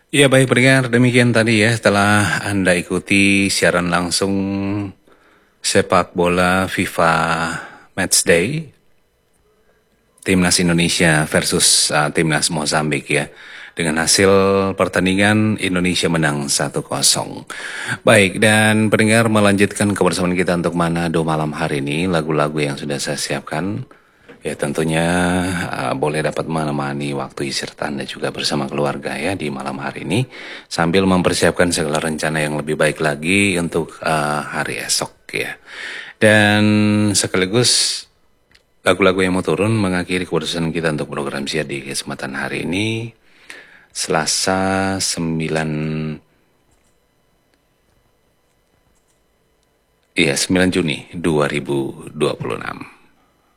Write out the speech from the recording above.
Ya baik pendengar, demikian tadi ya setelah Anda ikuti siaran langsung sepak bola FIFA Matchday Timnas Indonesia versus Timnas Mozambik ya. Dengan hasil pertandingan Indonesia menang 1-0. Baik, dan pendengar melanjutkan kebersamaan kita untuk Manado malam hari ini. Lagu-lagu yang sudah saya siapkan. Ya tentunya boleh dapat menemani waktu istirahat Anda juga bersama keluarga ya di malam hari ini. Sambil mempersiapkan segala rencana yang lebih baik lagi untuk hari esok ya. Dan sekaligus lagu-lagu yang mau turun mengakhiri keputusan kita untuk program siar di kesempatan hari ini. Selasa 9 Juni 2026.